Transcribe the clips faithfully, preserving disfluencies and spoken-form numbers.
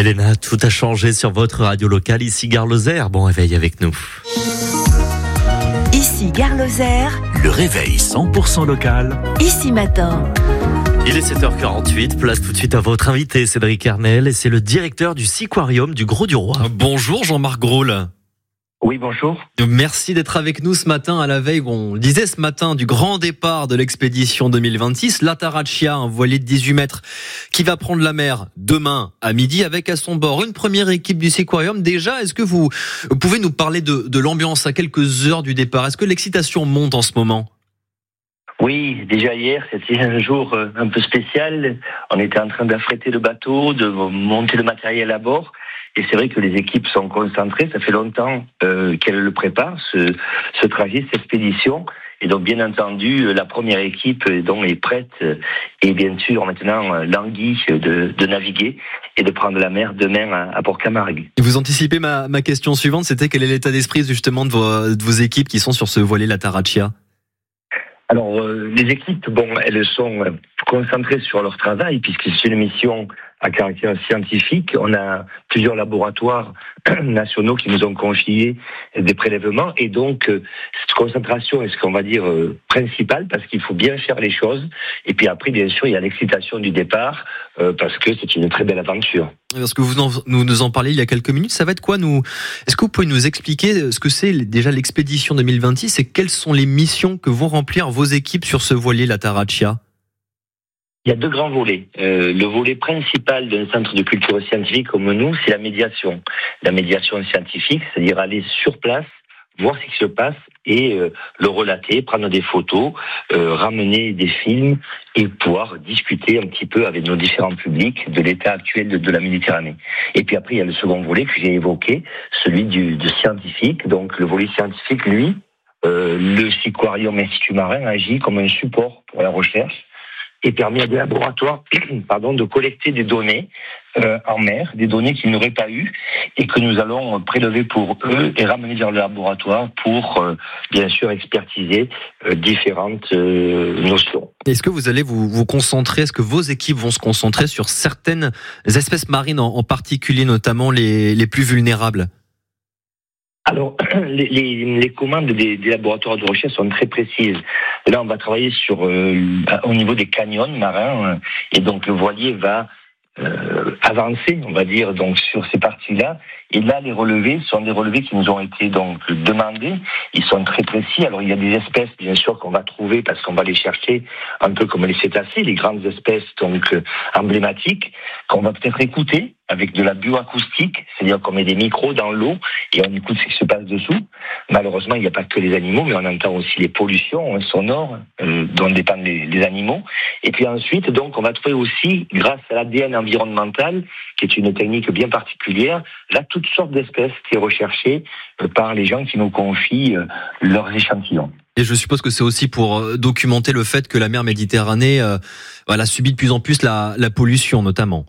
Elena, tout a changé sur votre radio locale. Ici Gare Lozère, bon réveil avec nous. Ici Gare Lozère, le réveil cent pour cent local. Ici Matin. Il est sept heures quarante-huit, place tout de suite à votre invité Cédric Arnel et c'est le directeur du Siquarium du Grau-du-Roi. Bonjour Jean-Marc Graul. Oui, bonjour. Merci d'être avec nous ce matin à la veille, on le disait ce matin, du grand départ de l'expédition deux mille vingt-six. L'Atarachia, un voilier de dix-huit mètres qui va prendre la mer demain à midi avec à son bord une première équipe du Siquarium. Déjà, est-ce que vous, vous pouvez nous parler de, de l'ambiance à quelques heures du départ? Est-ce que l'excitation monte en ce moment? Oui, déjà hier, c'était un jour un peu spécial. On était en train d'affréter le bateau, de monter le matériel à bord. Et c'est vrai que les équipes sont concentrées. Ça fait longtemps euh, qu'elles le préparent, ce, ce trajet, cette expédition. Et donc, bien entendu, la première équipe donc, est prête. Et bien sûr, maintenant, languit de, de naviguer et de prendre la mer demain à, à Port-Camargue. Et vous anticipez ma, ma question suivante, c'était quel est l'état d'esprit justement de vos, de vos équipes qui sont sur ce voilier l'Atarachia? Alors, euh, les équipes, bon, elles sont concentrées sur leur travail, puisque c'est une mission à caractère scientifique. On a plusieurs laboratoires nationaux qui nous ont confié des prélèvements, et donc euh, cette concentration est ce qu'on va dire euh, principale, parce qu'il faut bien faire les choses. Et puis après, bien sûr, il y a l'excitation du départ, euh, parce que c'est une très belle aventure. Parce que vous en, nous nous en parliez il y a quelques minutes, ça va être quoi nous? Est-ce que vous pouvez nous expliquer ce que c'est déjà l'expédition deux mille vingt-six et quelles sont les missions que vont remplir vos équipes sur ce voilier l'Atarachia? Il y a deux grands volets. Euh, le volet principal d'un centre de culture scientifique comme nous, c'est la médiation. La médiation scientifique, c'est-à-dire aller sur place, voir ce qui se passe et euh, le relater, prendre des photos, euh, ramener des films et pouvoir discuter un petit peu avec nos différents publics de l'état actuel de, de la Méditerranée. Et puis après, il y a le second volet que j'ai évoqué, celui du, du scientifique. Donc le volet scientifique, lui, euh, le Siquarium Institut Marin agit comme un support pour la recherche et permet à des laboratoires pardon, de collecter des données euh, en mer, des données qu'ils n'auraient pas eues et que nous allons prélever pour eux et ramener vers le laboratoire pour, euh, bien sûr, expertiser euh, différentes euh, notions. Est-ce que vous allez vous, vous concentrer, est-ce que vos équipes vont se concentrer sur certaines espèces marines, en, en particulier notamment les, les plus vulnérables? Alors, les, les, les commandes des, des laboratoires de recherche sont très précises. Là, on va travailler sur euh, au niveau des canyons marins, euh, et donc le voilier va euh, avancer, on va dire, donc sur ces parties-là. Et là, les relevés sont des relevés qui nous ont été donc demandés. Ils sont très précis. Alors, il y a des espèces, bien sûr, qu'on va trouver parce qu'on va les chercher un peu comme les cétacés, les grandes espèces donc euh, emblématiques, qu'on va peut-être écouter avec de la bioacoustique, c'est-à-dire qu'on met des micros dans l'eau et on écoute ce qui se passe dessous. Malheureusement, il n'y a pas que les animaux, mais on entend aussi les pollutions sonores euh, dont dépendent les, les animaux. Et puis ensuite, donc, on va trouver aussi, grâce à l'A D N environnemental, qui est une technique bien particulière, là, toutes sortes d'espèces qui est recherchée euh, par les gens qui nous confient euh, leurs échantillons. Et je suppose que c'est aussi pour documenter le fait que la mer Méditerranée euh, voilà, subit de plus en plus la, la pollution, notamment.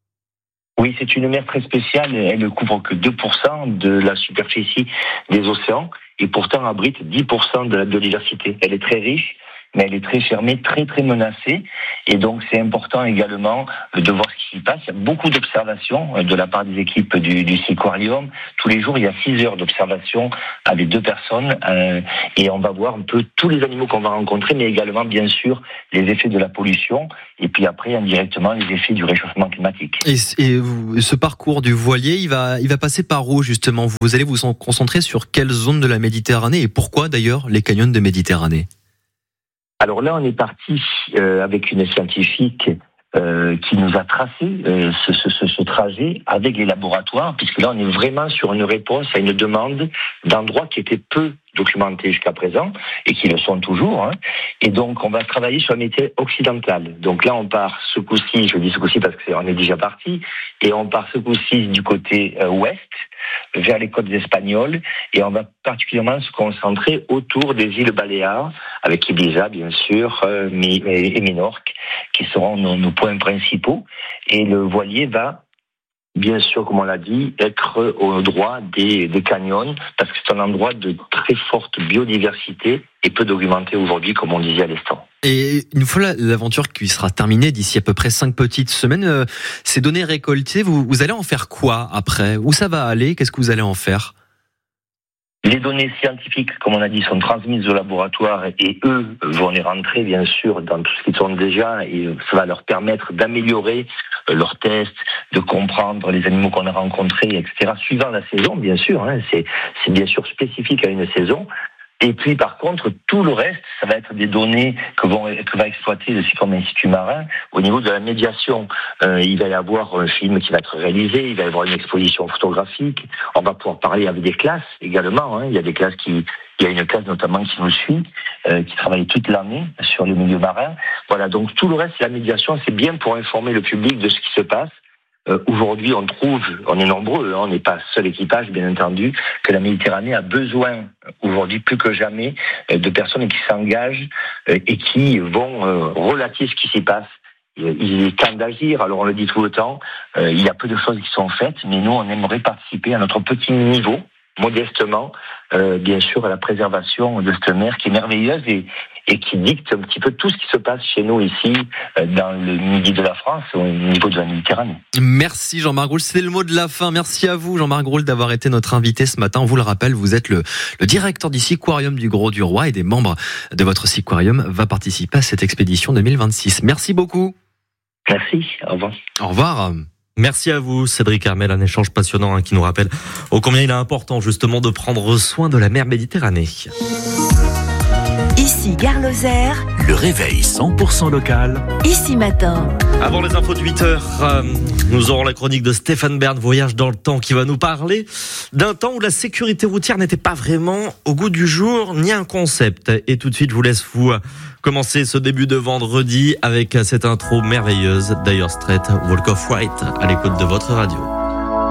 Oui, c'est une mer très spéciale. Elle ne couvre que deux pour cent de la superficie des océans et pourtant abrite dix pour cent de la biodiversité. Elle est très riche, mais elle est très fermée, très très menacée. Et donc c'est important également de voir ce qui s'y passe. Il y a beaucoup d'observations de la part des équipes du, du Siquarium. Tous les jours, il y a six heures d'observation avec deux personnes. Euh, et on va voir un peu tous les animaux qu'on va rencontrer, mais également, bien sûr, les effets de la pollution. Et puis après, indirectement, les effets du réchauffement climatique. Et, et vous, ce parcours du voilier, il va, il va passer par où, justement? Vous allez vous concentrer sur quelle zone de la Méditerranée? Et pourquoi, d'ailleurs, les canyons de Méditerranée? Alors là, on est parti euh, avec une scientifique euh, qui nous a tracé euh, ce, ce, ce, ce trajet avec les laboratoires, puisque là, on est vraiment sur une réponse à une demande d'endroits qui étaient peu documentés jusqu'à présent et qui le sont toujours. Hein. Et donc, on va travailler sur la météo occidentale. Donc là, on part ce coup-ci, je dis ce coup-ci parce qu'on est déjà parti, et on part ce coup-ci du côté euh, ouest, vers les côtes espagnoles, et on va particulièrement se concentrer autour des îles Baléares, avec Ibiza, bien sûr, euh, et Minorque, qui seront nos, nos points principaux. Et le voilier va bien sûr, comme on l'a dit, être au droit des, des canyons, parce que c'est un endroit de très forte biodiversité et peu documenté aujourd'hui, comme on disait à l'instant. Et une fois l'aventure qui sera terminée d'ici à peu près cinq petites semaines, euh, ces données récoltées, vous, vous allez en faire quoi après? Où ça va aller? Qu'est-ce que vous allez en faire? Les données scientifiques, comme on a dit, sont transmises au laboratoire et eux vont les rentrer, bien sûr, dans tout ce qu'ils sont déjà et ça va leur permettre d'améliorer leurs tests, de comprendre les animaux qu'on a rencontrés, et cetera. Suivant la saison, bien sûr, hein, c'est, c'est bien sûr spécifique à une saison. Et puis, par contre, tout le reste, ça va être des données que, vont, que va exploiter le SICOM Institut Marin au niveau de la médiation. Euh, il va y avoir un film qui va être réalisé, il va y avoir une exposition photographique. On va pouvoir parler avec des classes également. Hein. Il y a des classes qui, il y a une classe notamment qui nous suit, euh, qui travaille toute l'année sur le milieu marin. Voilà, donc tout le reste, la médiation, c'est bien pour informer le public de ce qui se passe. Euh, aujourd'hui, on trouve, on est nombreux, hein, on n'est pas seul équipage, bien entendu, que la Méditerranée a besoin, aujourd'hui plus que jamais, euh, de personnes qui s'engagent euh, et qui vont euh, relater ce qui s'y passe. Il est temps d'agir, alors on le dit tout le temps, euh, il y a peu de choses qui sont faites, mais nous, on aimerait participer à notre petit niveau, modestement, euh, bien sûr, à la préservation de cette mer qui est merveilleuse et, et qui dicte un petit peu tout ce qui se passe chez nous ici, euh, dans le midi de la France, au niveau de la Méditerranée. Merci Jean-Marc Groult, c'est le mot de la fin. Merci à vous Jean-Marc Groult d'avoir été notre invité ce matin. On vous le rappelle, vous êtes le, le directeur du Siquarium du Gros du Roi et des membres de votre Siquarium va participer à cette expédition deux mille vingt-six. Merci beaucoup. Merci, au revoir. Au revoir. Merci à vous, Cédric Hermel, un échange passionnant hein, qui nous rappelle ô combien il est important justement de prendre soin de la mer Méditerranée. Ici Gare Lozère, Le réveil cent pour cent local. Ici Matin. Avant les infos de huit heures, euh, nous aurons la chronique de Stéphane Bern, Voyage dans le temps, qui va nous parler d'un temps où la sécurité routière n'était pas vraiment au goût du jour, ni un concept. Et tout de suite, je vous laisse vous commencer ce début de vendredi avec cette intro merveilleuse d'Dire Straits, Walk of White, à l'écoute de votre radio.